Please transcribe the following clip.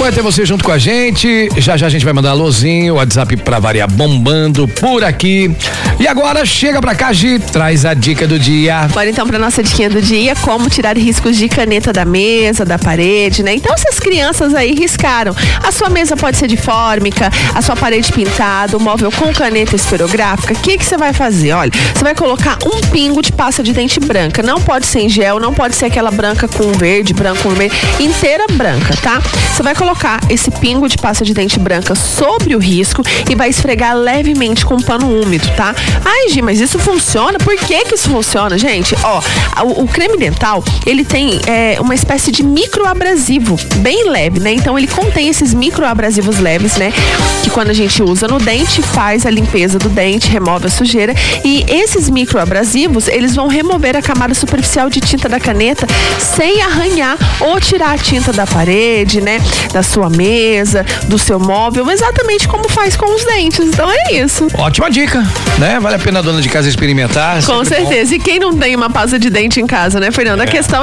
vai ter você junto com a gente. Já já a gente vai mandar alôzinho, o WhatsApp pra variar bombando por aqui. E agora chega pra cá, Gi, traz a dica do dia. Bora então pra nossa diquinha do dia, como tirar riscos de caneta da mesa, da parede, né? Então, se as crianças aí riscaram, a sua mesa pode ser de fórmica, a sua parede pintada, o móvel com caneta esferográfica, o que você vai fazer? Olha, você vai colocar um pingo de pasta de dente branca. Não pode ser em gel, não pode ser aquela branca com verde, branco com vermelho, inteira branca, tá? Você vai colocar esse pingo de pasta de dente branca sobre o risco e vai esfregar levemente com um pano úmido, tá? Ai, Gi, mas isso funciona? Por que isso funciona, gente? Ó, o creme dental, ele tem uma espécie de microabrasivo, bem leve, né? Então ele contém esses microabrasivos leves, né? Que quando a gente usa no dente, faz a limpeza do dente, remove a sujeira. E esses microabrasivos, eles vão remover a camada superficial de tinta da caneta sem arranhar ou tirar a tinta da parede, né? Da sua mesa, do seu móvel, exatamente como faz com os dentes. Então é isso. Ótima dica, né? Vale a pena a dona de casa experimentar. Com certeza. Bom. E quem não tem uma pasta de dente em casa, né, Fernanda? A questão